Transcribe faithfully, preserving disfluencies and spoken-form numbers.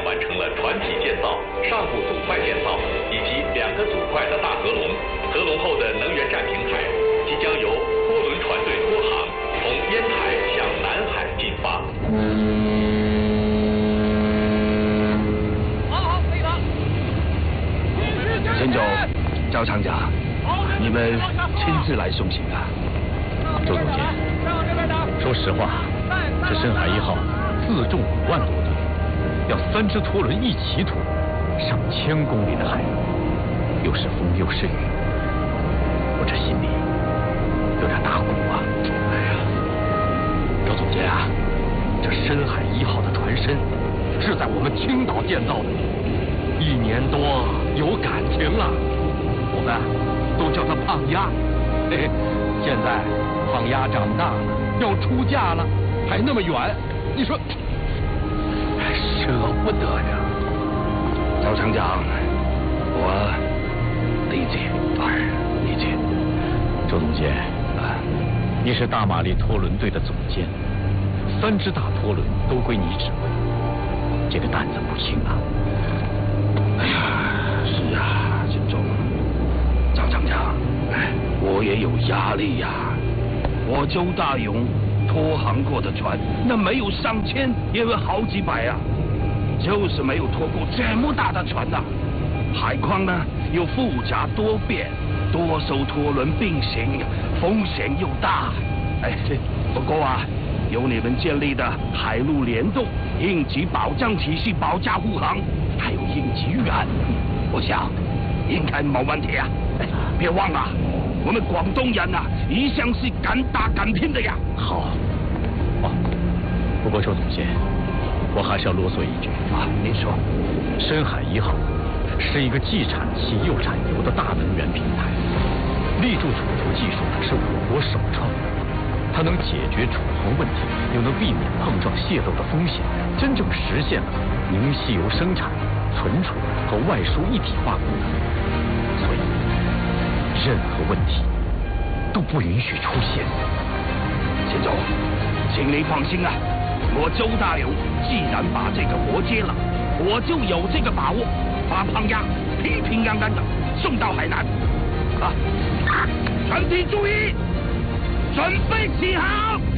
完成了船体建造、上部组块建造以及两个组块的大合龙。合龙后的能源站平台即将由拖轮船队拖航，从烟台向南海进发。 好好，可以了。 先总、赵厂长，你们亲自来送行啊？ 周总监，说实话，这深海一号自重五万多吨，要三只拖轮一起拖上千公里的海路，又是风又是雨，我这心里有点打鼓啊。哎呀，周总监啊，这深海一号的船身是在我们青岛建造的，一年多有感情了，我们都叫它胖丫。嘿嘿，现在胖丫长大了，要出嫁了，还那么远，你说舍不得呀。 赵厂长，我理解，哎，理解。 周总监，啊，你是大马力拖轮队的总监，三只大拖轮都归你指挥，这个担子不轻啊。 哎呀，是啊，金总，赵厂长，哎，我也有压力呀、啊。我周大勇拖航过的船，那没有上千，也有好几百啊，就是没有拖过这么大的船呐、啊。海况呢又复杂多变，多艘拖轮并行，风险又大。哎，不过啊，有你们建立的海陆联动应急保障体系保驾护航，还有应急预案，我想应该没问题啊。哎，别忘了，我们广东人啊，一向是敢打敢拼的呀。 好，哦，不过周总监，我还是要啰嗦一句啊，您说， 深海一号是一个既产气又产油的大能源平台，立柱储油技术是我国首创的，它能解决储油问题，又能避免碰撞泄漏的风险，真正实现了凝稀油生产、存储和外输一体化功能。所以，任何问题都不允许出现。 秦总，请您放心啊，我周大勇既然把这个活接了，我就有这个把握，把胖丫平平安安的送到海南。啊，全体注意，准备起航。